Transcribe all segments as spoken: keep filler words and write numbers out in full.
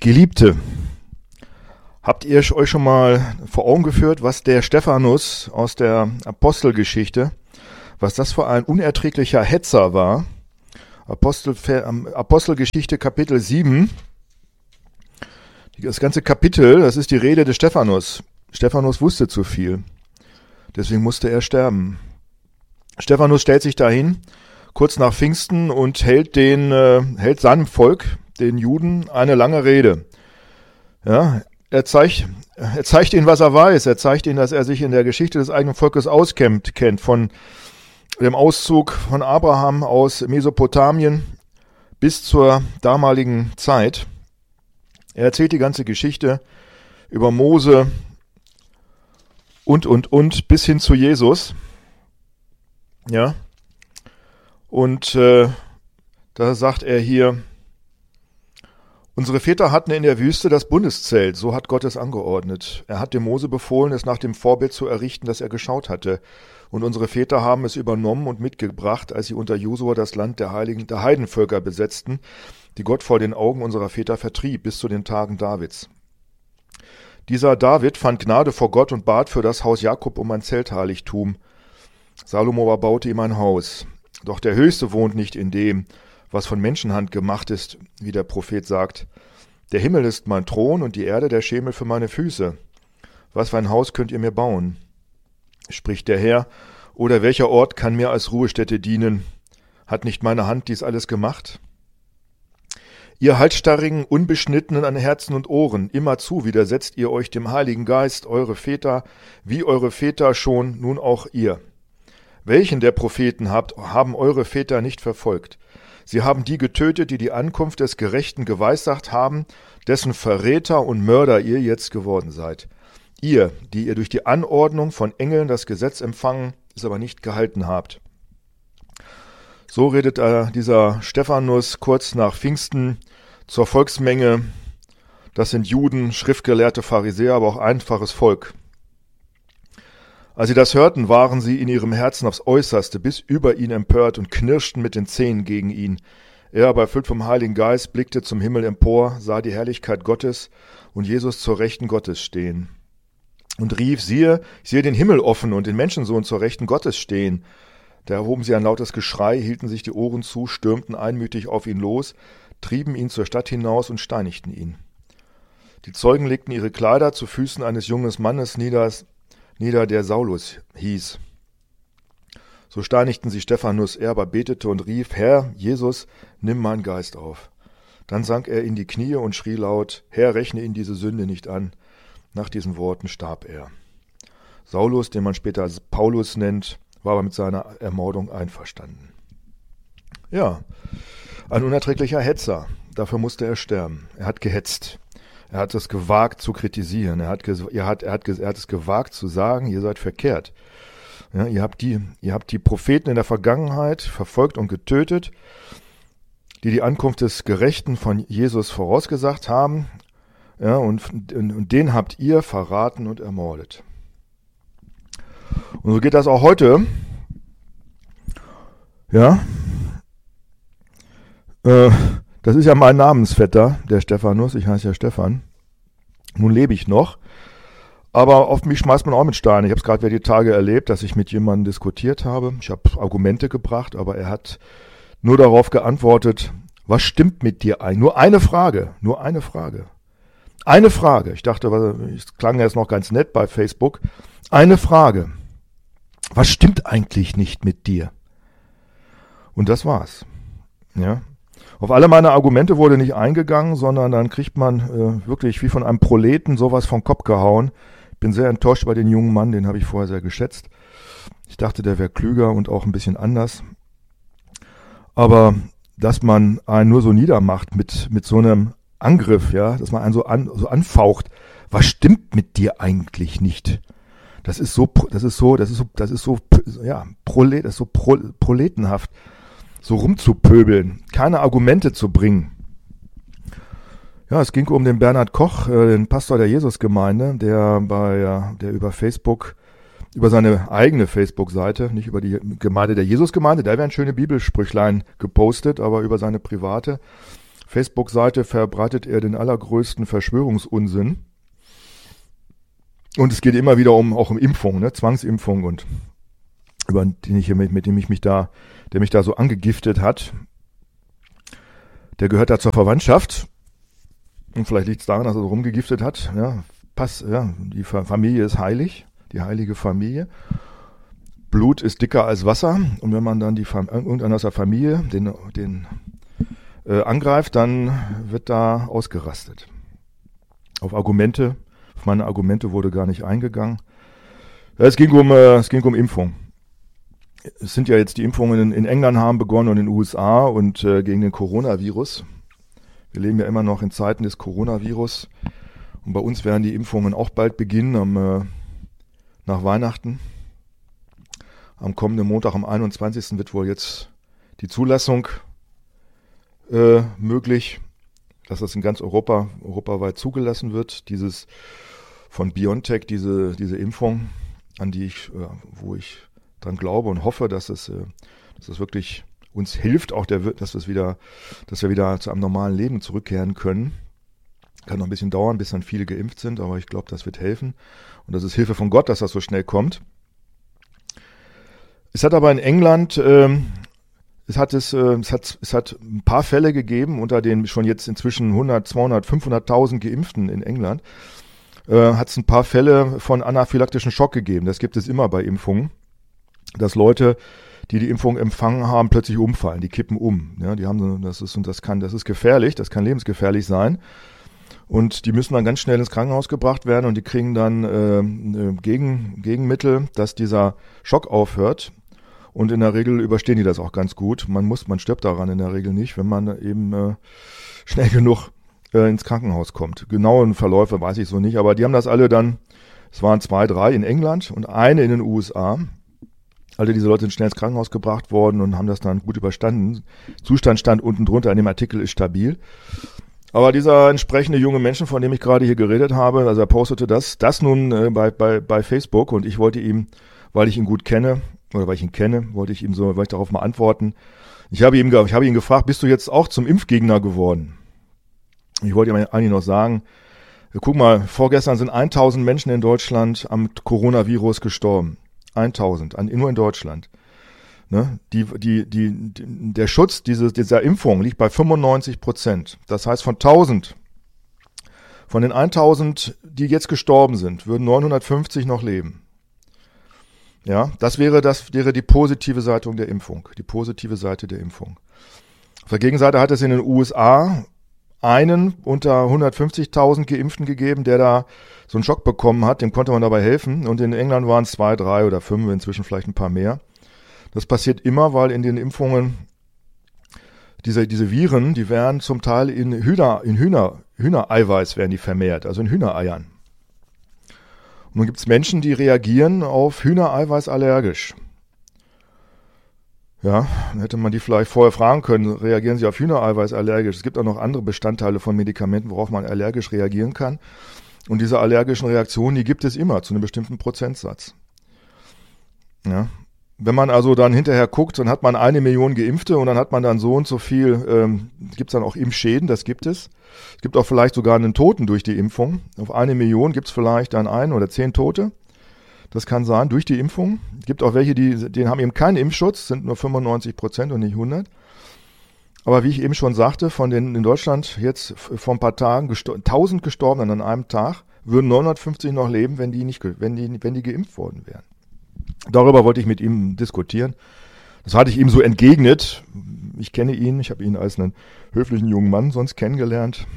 Geliebte, habt ihr euch schon mal vor Augen geführt, was der Stephanus aus der Apostelgeschichte, was das für ein unerträglicher Hetzer war? Apostel, Apostelgeschichte Kapitel sieben, das ganze Kapitel, das ist die Rede des Stephanus. Stephanus wusste zu viel, deswegen musste er sterben. Stephanus stellt sich dahin, kurz nach Pfingsten, und hält, den, äh, hält seinem Volk, den Juden, eine lange Rede. Ja, er zeigt, er zeigt ihnen, was er weiß. Er zeigt ihnen, dass er sich in der Geschichte des eigenen Volkes auskennt, kennt, von dem Auszug von Abraham aus Mesopotamien bis zur damaligen Zeit. Er erzählt die ganze Geschichte über Mose und, und, und, bis hin zu Jesus. Ja, und äh, da sagt er hier, unsere Väter hatten in der Wüste das Bundeszelt, so hat Gott es angeordnet. Er hat dem Mose befohlen, es nach dem Vorbild zu errichten, das er geschaut hatte. Und unsere Väter haben es übernommen und mitgebracht, als sie unter Josua das Land der Heiligen, der Heidenvölker besetzten, die Gott vor den Augen unserer Väter vertrieb, bis zu den Tagen Davids. Dieser David fand Gnade vor Gott und bat für das Haus Jakob um ein Zeltheiligtum. Salomo aber baute ihm ein Haus. Doch der Höchste wohnt nicht in dem, was von Menschenhand gemacht ist, wie der Prophet sagt. Der Himmel ist mein Thron und die Erde der Schemel für meine Füße. Was für ein Haus könnt ihr mir bauen? Spricht der Herr, oder welcher Ort kann mir als Ruhestätte dienen? Hat nicht meine Hand dies alles gemacht? Ihr halsstarrigen, unbeschnittenen an Herzen und Ohren, immerzu widersetzt ihr euch dem Heiligen Geist, eure Väter, wie eure Väter schon, nun auch ihr. Welchen der Propheten habt, haben eure Väter nicht verfolgt? Sie haben die getötet, die die Ankunft des Gerechten geweissagt haben, dessen Verräter und Mörder ihr jetzt geworden seid. Ihr, die ihr durch die Anordnung von Engeln das Gesetz empfangen, es aber nicht gehalten habt. So redet äh, dieser Stephanus kurz nach Pfingsten zur Volksmenge. Das sind Juden, schriftgelehrte Pharisäer, aber auch einfaches Volk. Als sie das hörten, waren sie in ihrem Herzen aufs Äußerste bis über ihn empört und knirschten mit den Zähnen gegen ihn. Er aber, erfüllt vom Heiligen Geist, blickte zum Himmel empor, sah die Herrlichkeit Gottes und Jesus zur Rechten Gottes stehen. Und rief, siehe, ich sehe den Himmel offen und den Menschensohn zur Rechten Gottes stehen. Da erhoben sie ein lautes Geschrei, hielten sich die Ohren zu, stürmten einmütig auf ihn los, trieben ihn zur Stadt hinaus und steinigten ihn. Die Zeugen legten ihre Kleider zu Füßen eines jungen Mannes nieder, nieder, der Saulus hieß. So steinigten sie Stephanus, er aber betete und rief, Herr, Jesus, nimm meinen Geist auf. Dann sank er in die Knie und schrie laut, Herr, rechne ihn diese Sünde nicht an. Nach diesen Worten starb er. Saulus, den man später Paulus nennt, war aber mit seiner Ermordung einverstanden. Ja, ein unerträglicher Hetzer. Dafür musste er sterben. Er hat gehetzt. Er hat es gewagt zu kritisieren. Er hat, er hat, er hat, er hat es gewagt zu sagen, ihr seid verkehrt. Ja, ihr habt die, ihr habt die Propheten in der Vergangenheit verfolgt und getötet, die die Ankunft des Gerechten von Jesus vorausgesagt haben. Ja, und, und, und den habt ihr verraten und ermordet. Und so geht das auch heute. Ja. Äh, das ist ja mein Namensvetter, der Stephanus. Ich heiße ja Stefan. Nun lebe ich noch. Aber auf mich schmeißt man auch mit Steinen. Ich habe es gerade wieder die Tage erlebt, dass ich mit jemandem diskutiert habe. Ich habe Argumente gebracht, aber er hat nur darauf geantwortet, was stimmt mit dir ein? Nur eine Frage, nur eine Frage. Eine Frage. Ich dachte, es klang jetzt noch ganz nett bei Facebook. Eine Frage. Was stimmt eigentlich nicht mit dir? Und das war's. Ja. Auf alle meine Argumente wurde nicht eingegangen, sondern dann kriegt man äh, wirklich wie von einem Proleten sowas vom Kopf gehauen. Ich bin sehr enttäuscht bei den jungen Mann, den habe ich vorher sehr geschätzt. Ich dachte, der wäre klüger und auch ein bisschen anders. Aber dass man einen nur so niedermacht mit, mit so einem Angriff, ja, dass man einen so, an, so anfaucht, was stimmt mit dir eigentlich nicht? Das ist so, das ist so, das ist so, das ist so, ja, Prolet, das ist so pro, proletenhaft, so rumzupöbeln, keine Argumente zu bringen. Ja, es ging um den Bernhard Koch, äh, den Pastor der Jesusgemeinde, der bei, äh, der über Facebook, über seine eigene Facebook-Seite, nicht über die Gemeinde der Jesusgemeinde, da werden schöne Bibelsprüchlein gepostet, aber über seine private, Facebook-Seite verbreitet er den allergrößten Verschwörungsunsinn. Und es geht immer wieder um, auch um Impfung, ne? Zwangsimpfung und über den ich hier mit, mit dem ich mich da, der mich da so angegiftet hat. Der gehört da zur Verwandtschaft. Und vielleicht liegt es daran, dass er so rumgegiftet hat. Ja, Pass, ja, die Familie ist heilig, die heilige Familie. Blut ist dicker als Wasser. Und wenn man dann die irgendeiner aus der Familie den, den äh, angreift, dann wird da ausgerastet. Auf Argumente, auf meine Argumente wurde gar nicht eingegangen. Es ging um, äh, es ging um Impfung. Es sind ja jetzt die Impfungen in, in England haben begonnen und in den U S A und äh, gegen den Coronavirus. Wir leben ja immer noch in Zeiten des Coronavirus. Und bei uns werden die Impfungen auch bald beginnen, am, äh, nach Weihnachten. Am kommenden Montag, am einundzwanzigsten wird wohl jetzt die Zulassung äh, möglich, dass das in ganz Europa, europaweit zugelassen wird. Dieses von BioNTech, diese, diese Impfung, an die ich, äh, wo ich dran glaube und hoffe, dass es, äh, dass es wirklich uns hilft, auch der, dass wir wieder, dass wir wieder zu einem normalen Leben zurückkehren können. Kann noch ein bisschen dauern, bis dann viele geimpft sind, aber ich glaube, das wird helfen. Und das ist Hilfe von Gott, dass das so schnell kommt. Es hat aber in England, ähm, es hat es, äh, es hat, es hat ein paar Fälle gegeben unter den schon jetzt inzwischen hundert, zweihundert, fünfhunderttausend Geimpften in England. Äh, hat es ein paar Fälle von anaphylaktischen Schock gegeben. Das gibt es immer bei Impfungen, dass Leute, die die Impfung empfangen haben, plötzlich umfallen. Die kippen um. Ja, die haben so, das ist und das kann, das ist gefährlich. Das kann lebensgefährlich sein. Und die müssen dann ganz schnell ins Krankenhaus gebracht werden und die kriegen dann äh, Gegen, Gegenmittel, dass dieser Schock aufhört. Und in der Regel überstehen die das auch ganz gut. Man muss, man stirbt daran in der Regel nicht, wenn man eben äh, schnell genug äh, ins Krankenhaus kommt. Genauen Verläufe weiß ich so nicht, aber die haben das alle dann, es waren zwei, drei in England und eine in den U S A. Alle diese Leute sind schnell ins Krankenhaus gebracht worden und haben das dann gut überstanden. Zustand stand unten drunter in dem Artikel, ist stabil. Aber dieser entsprechende junge Mensch, von dem ich gerade hier geredet habe, also er postete das, das nun äh, bei, bei, bei Facebook und ich wollte ihm, weil ich ihn gut kenne, oder weil ich ihn kenne, wollte ich ihm so, wollte ich darauf mal antworten. Ich habe ihm, ich habe ihn gefragt, bist du jetzt auch zum Impfgegner geworden? Ich wollte ihm eigentlich noch sagen, guck mal, vorgestern sind tausend Menschen in Deutschland am Coronavirus gestorben. tausend, nur in Deutschland. Ne? Die, die, die, die, der Schutz dieses, dieser Impfung liegt bei fünfundneunzig Prozent. Das heißt, von tausend, von den tausend, die jetzt gestorben sind, würden neunhundertfünfzig noch leben. Ja, das wäre, das wäre die positive Seite der Impfung, die positive Seite der Impfung. Auf der Gegenseite hat es in den U S A einen unter hundertfünfzigtausend Geimpften gegeben, der da so einen Schock bekommen hat, dem konnte man dabei helfen. Und in England waren es zwei, drei oder fünf, inzwischen vielleicht ein paar mehr. Das passiert immer, weil in den Impfungen diese, diese Viren, die werden zum Teil in Hühner, in Hühner, Hühnereiweiß werden die vermehrt, also in Hühnereiern. Und nun gibt es Menschen, die reagieren auf Hühnereiweiß allergisch. Ja, dann hätte man die vielleicht vorher fragen können, reagieren sie auf Hühnereiweiß allergisch? Es gibt auch noch andere Bestandteile von Medikamenten, worauf man allergisch reagieren kann. Und diese allergischen Reaktionen, die gibt es immer zu einem bestimmten Prozentsatz. Ja. Wenn man also dann hinterher guckt, dann hat man eine Million Geimpfte und dann hat man dann so und so viel, ähm, gibt es dann auch Impfschäden, das gibt es. Es gibt auch vielleicht sogar einen Toten durch die Impfung. Auf eine Million gibt es vielleicht dann ein oder zehn Tote. Das kann sein, durch die Impfung. Es gibt auch welche, die, die haben eben keinen Impfschutz, sind nur fünfundneunzig Prozent und nicht hundert. Aber wie ich eben schon sagte, von den in Deutschland jetzt vor ein paar Tagen gestor- tausend Gestorbenen an einem Tag, würden neunhundertfünfzig noch leben, wenn die nicht, wenn die, wenn die geimpft worden wären. Darüber wollte ich mit ihm diskutieren. Das hatte ich ihm so entgegnet. Ich kenne ihn, ich habe ihn als einen höflichen jungen Mann sonst kennengelernt.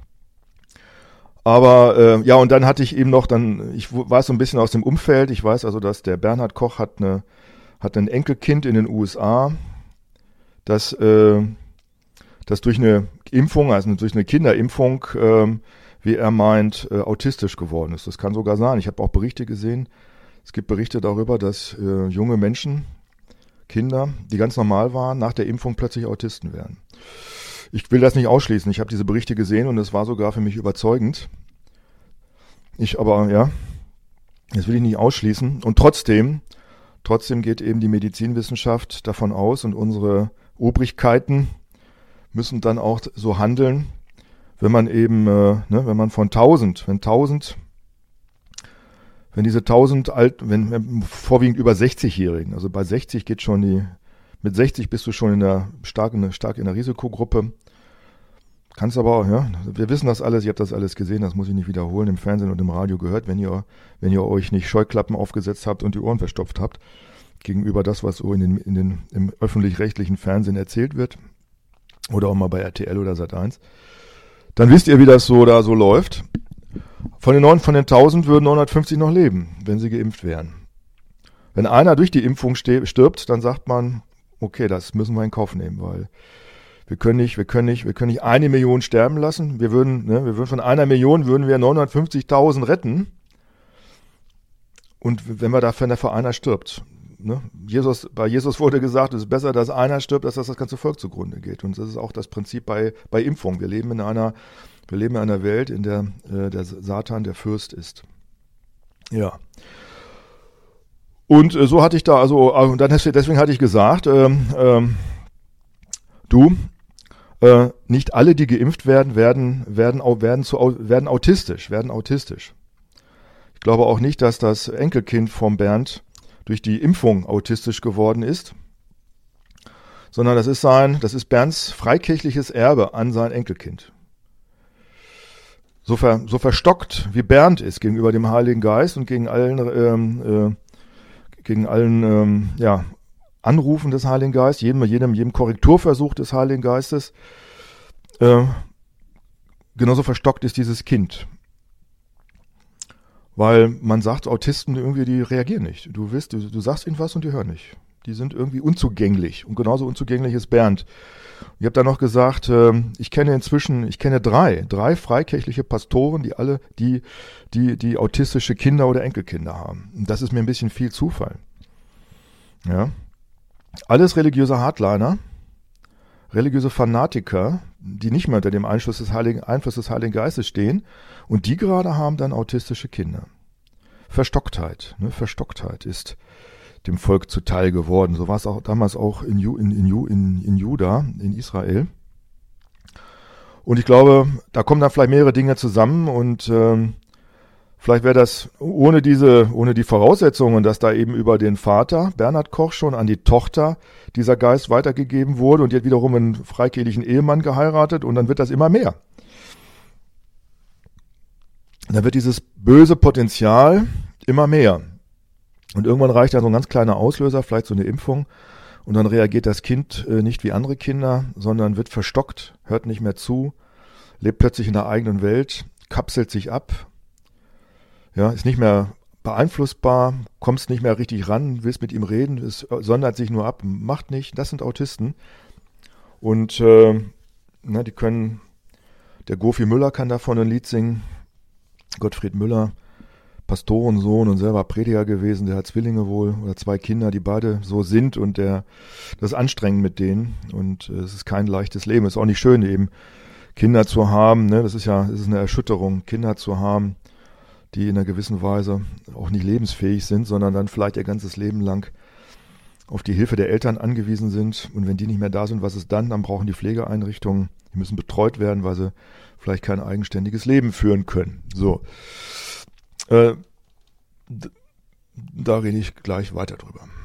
Aber äh, ja, und dann hatte ich eben noch, dann, ich weiß so ein bisschen aus dem Umfeld, ich weiß also, dass der Bernhard Koch hat eine, hat ein Enkelkind in den U S A, das, äh, das durch eine Impfung, also durch eine Kinderimpfung, äh, wie er meint, äh, autistisch geworden ist. Das kann sogar sein. Ich habe auch Berichte gesehen. Es gibt Berichte darüber, dass äh, junge Menschen, Kinder, die ganz normal waren, nach der Impfung plötzlich Autisten werden. Ich will das nicht ausschließen. Ich habe diese Berichte gesehen und es war sogar für mich überzeugend. Ich aber, ja, das will ich nicht ausschließen. Und trotzdem, trotzdem geht eben die Medizinwissenschaft davon aus und unsere Obrigkeiten müssen dann auch so handeln, wenn man eben, äh, ne, wenn man von tausend, wenn tausend, wenn diese tausend alt, wenn, wenn vorwiegend über sechzigjährigen, also bei sechzig geht schon die, mit sechzig bist du schon in der stark in der, stark in der Risikogruppe. Kannst aber auch, ja, wir wissen das alles, ihr habt das alles gesehen, das muss ich nicht wiederholen, im Fernsehen und im Radio gehört, wenn ihr, wenn ihr euch nicht Scheuklappen aufgesetzt habt und die Ohren verstopft habt, gegenüber das, was so in den, in den, im öffentlich-rechtlichen Fernsehen erzählt wird, oder auch mal bei R T L oder Sat eins, dann wisst ihr, wie das so da so läuft. Von den neun, von den tausend würden neunhundertfünfzig noch leben, wenn sie geimpft wären. Wenn einer durch die Impfung stirbt, dann sagt man, okay, das müssen wir in Kauf nehmen, weil Wir können nicht, wir können nicht, wir können nicht eine Million sterben lassen. Wir würden, ne, wir würden von einer Million würden wir neunhundertfünfzigtausend retten. Und wenn wir dafür, dafür einer stirbt, ne? Jesus, bei Jesus wurde gesagt, es ist besser, dass einer stirbt, als dass das ganze Volk zugrunde geht. Und das ist auch das Prinzip bei, bei Impfung. Wir leben in einer, wir leben in einer Welt, in der äh, der Satan der Fürst ist. Ja. Und äh, so hatte ich da, also, und dann deswegen hatte ich gesagt, ähm, ähm, du, Äh, nicht alle, die geimpft werden, werden, werden, werden, zu, werden autistisch, werden autistisch. Ich glaube auch nicht, dass das Enkelkind vom Bernd durch die Impfung autistisch geworden ist, sondern das ist sein, das ist Bernds freikirchliches Erbe an sein Enkelkind. So, ver, so verstockt wie Bernd ist gegenüber dem Heiligen Geist und gegen allen, ähm, äh, gegen allen, ähm, ja, Anrufen des Heiligen Geistes, jedem, jedem, jedem Korrekturversuch des Heiligen Geistes. Äh, genauso verstockt ist dieses Kind. Weil man sagt, Autisten irgendwie, die reagieren nicht. Du wirst, du, du sagst ihnen was und die hören nicht. Die sind irgendwie unzugänglich. Und genauso unzugänglich ist Bernd. Ich habe da noch gesagt, äh, ich kenne inzwischen, ich kenne drei, drei freikirchliche Pastoren, die alle, die, die, die autistische Kinder oder Enkelkinder haben. Und das ist mir ein bisschen viel Zufall. Ja. Alles religiöse Hardliner, religiöse Fanatiker, die nicht mehr unter dem Einfluss des Heiligen, Einfluss des Heiligen Geistes stehen und die gerade haben dann autistische Kinder. Verstocktheit, ne? Verstocktheit ist dem Volk zuteil geworden. So war es auch damals auch in, Ju, in, in, in, in Juda, in Israel. Und ich glaube, da kommen dann vielleicht mehrere Dinge zusammen und ähm, vielleicht wäre das ohne diese, ohne die Voraussetzungen, dass da eben über den Vater, Bernhard Koch, schon an die Tochter dieser Geist weitergegeben wurde und die hat wiederum einen freikirchlichen Ehemann geheiratet und dann wird das immer mehr. Dann wird dieses böse Potenzial immer mehr. Und irgendwann reicht da so ein ganz kleiner Auslöser, vielleicht so eine Impfung, und dann reagiert das Kind äh, nicht wie andere Kinder, sondern wird verstockt, hört nicht mehr zu, lebt plötzlich in der eigenen Welt, kapselt sich ab. Ja, ist nicht mehr beeinflussbar, kommst nicht mehr richtig ran, willst mit ihm reden, es sondert sich nur ab, macht nicht. Das sind Autisten. Und äh, na, die können, der Gofi Müller kann davon ein Lied singen, Gottfried Müller, Pastorensohn und selber Prediger gewesen, der hat Zwillinge wohl oder zwei Kinder, die beide so sind und der, das ist anstrengend mit denen und äh, es ist kein leichtes Leben. Es ist auch nicht schön, eben Kinder zu haben, ne? Das ist ja, das ist eine Erschütterung, Kinder zu haben, die in einer gewissen Weise auch nicht lebensfähig sind, sondern dann vielleicht ihr ganzes Leben lang auf die Hilfe der Eltern angewiesen sind. Und wenn die nicht mehr da sind, was ist dann? Dann brauchen die Pflegeeinrichtungen, die müssen betreut werden, weil sie vielleicht kein eigenständiges Leben führen können. So, äh, d- da rede ich gleich weiter drüber.